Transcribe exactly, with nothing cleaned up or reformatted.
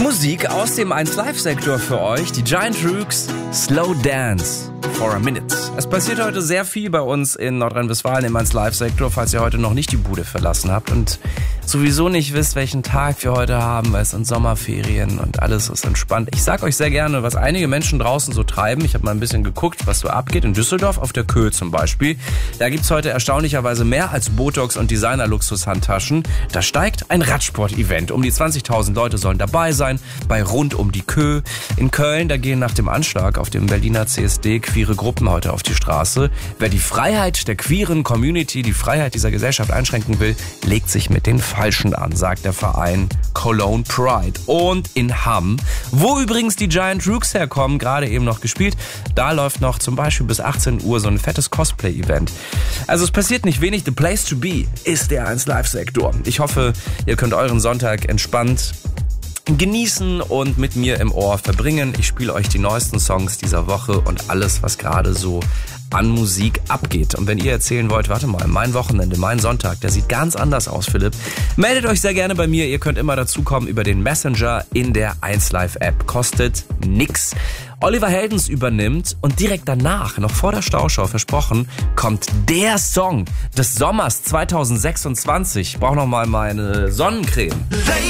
Musik aus dem eins Live Sektor für euch. Die Giant Rooks, Slow Dance for a Minute. Es passiert heute sehr viel bei uns in Nordrhein-Westfalen im eins Live Sektor, falls ihr heute noch nicht die Bude verlassen habt und sowieso nicht wisst, welchen Tag wir heute haben, weil es sind Sommerferien und alles ist entspannt. Ich sag euch sehr gerne, was einige Menschen draußen so treiben. Ich habe mal ein bisschen geguckt, was so abgeht in Düsseldorf auf der Köhe zum Beispiel. Da gibt's heute erstaunlicherweise mehr als Botox und Designer-Luxus-Handtaschen. Da steigt ein Radsport-Event. Um die zwanzigtausend Leute sollen dabei sein, bei Rund um die Köhe. In Köln, da gehen nach dem Anschlag auf dem Berliner C S D queere Gruppen heute auf die Straße. Wer die Freiheit der queeren Community, die Freiheit dieser Gesellschaft einschränken will, legt sich mit den Falschen an, sagt der Verein Cologne Pride. Und in Hamm, wo übrigens die Giant Rooks herkommen, gerade eben noch gespielt, da läuft noch zum Beispiel bis achtzehn Uhr so ein fettes Cosplay-Event. Also es passiert nicht wenig. The place to be ist der eins Live Sektor. Ich hoffe, ihr könnt euren Sonntag entspannt genießen und mit mir im Ohr verbringen. Ich spiele euch die neuesten Songs dieser Woche und alles, was gerade so an Musik abgeht. Und wenn ihr erzählen wollt, warte mal, mein Wochenende, mein Sonntag, der sieht ganz anders aus, Philipp. Meldet euch sehr gerne bei mir. Ihr könnt immer dazukommen über den Messenger in der eins Live App. Kostet nix. Oliver Heldens übernimmt und direkt danach, noch vor der Stauschau versprochen, kommt der Song des Sommers zwanzig sechsundzwanzig. Ich brauche noch mal meine Sonnencreme.